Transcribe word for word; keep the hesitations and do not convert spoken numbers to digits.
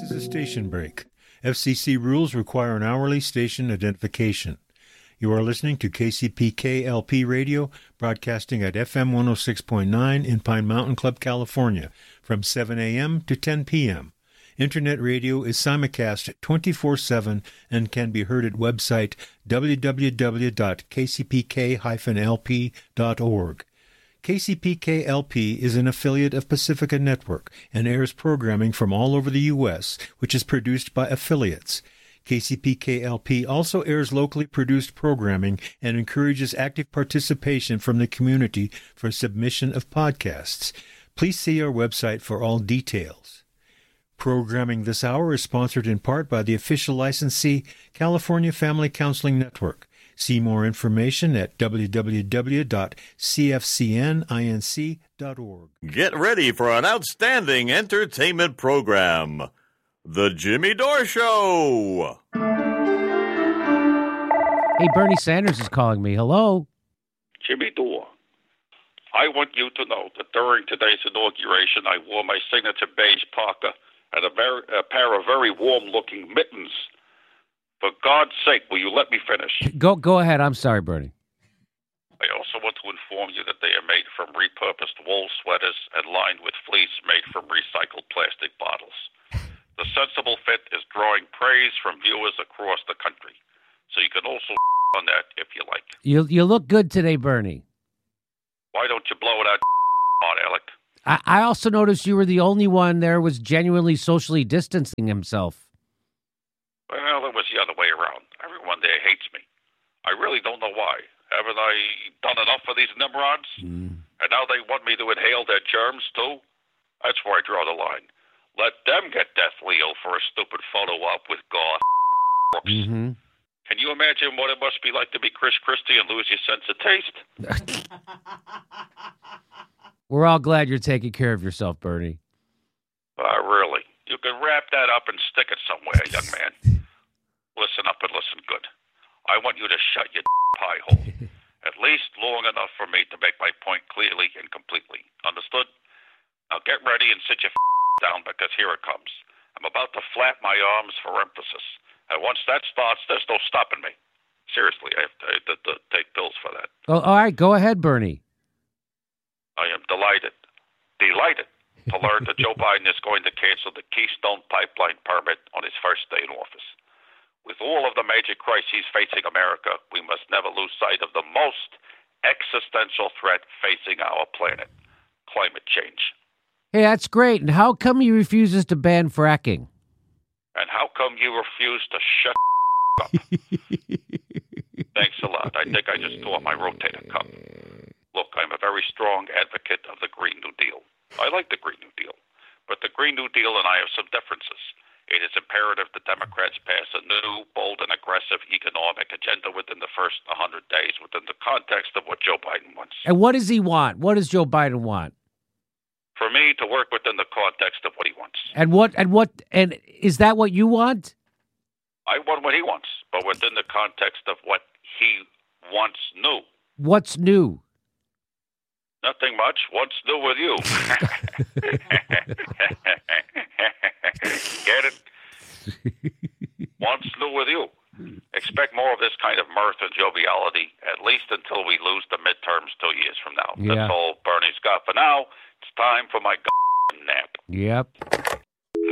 is a station break. F C C rules require an hourly station identification. You are listening to K C P K L P Radio, broadcasting at F M one oh six point nine in Pine Mountain Club, California, from seven a.m. to ten p.m. Internet radio is simulcast twenty-four seven and can be heard at website w w w dot k c p k dash l p dot org. K C P K L P is an affiliate of Pacifica Network and airs programming from all over the U S, which is produced by affiliates. K C P K L P also airs locally produced programming and encourages active participation from the community for submission of podcasts. Please see our website for all details. Programming this hour is sponsored in part by the official licensee, California Family Counseling Network. See more information at w w w dot c f c n inc dot org. Get ready for an outstanding entertainment program. The Jimmy Dore Show. Hey, Bernie Sanders is calling me. Hello? Jimmy Dore, I want you to know that during today's inauguration, I wore my signature beige parka and a, very, a pair of very warm-looking mittens. For God's sake, will you let me finish? Go go ahead. I'm sorry, Bernie. I also want to inform you that they are made from repurposed wool sweaters and lined with fleece made from recycled plastic bottles. The sensible fit is drawing praise from viewers across the country. So you can also on that if you like. You you look good today, Bernie. Why don't you blow it out on, Alec? I, I also noticed you were the only one there was genuinely socially distancing himself. Well, it was the other way around. Everyone there hates me. I really don't know why. Haven't I done enough for these Nimrods? Mm. And now they want me to inhale their germs, too? That's where I draw the line. Let them get deathly ill for a stupid photo op with goth crooks. Mm-hmm. Can you imagine what it must be like to be Chris Christie and lose your sense of taste? We're all glad you're taking care of yourself, Bernie. Uh, really? You can wrap that up and stick it somewhere, young man. Listen up and listen good. I want you to shut your pie hole. At least long enough for me to make my point clearly and completely. Understood? Now get ready and sit your down because here it comes. I'm about to flap my arms for emphasis. And once that starts, there's no stopping me. Seriously, I have to, I have to, to take pills for that. Oh, all right, go ahead, Bernie. I am delighted, delighted to learn that Joe Biden is going to cancel the Keystone Pipeline permit on his first day in office. With all of the major crises facing America, we must never lose sight of the most existential threat facing our planet, climate change. Hey, that's great. And how come he refuses to ban fracking? And how come you refuse to shut up? Thanks a lot. I think I just tore my rotator cuff. Look, I'm a very strong advocate of the Green New Deal. I like the Green New Deal. But the Green New Deal and I have some differences. It is imperative the Democrats pass a new, bold, and aggressive economic agenda within the first one hundred days within the context of what Joe Biden wants. And what does he want? What does Joe Biden want? For me to work within the context of what he wants. And what and what and is that what you want? I want what he wants, but within the context of what he wants new. What's new? Nothing much. What's new with you? Get it? What's new with you? Expect more of this kind of mirth and joviality, at least until we lose the midterms two years from now. Yeah. That's all Bernie's got for now. It's time for my nap. Yep.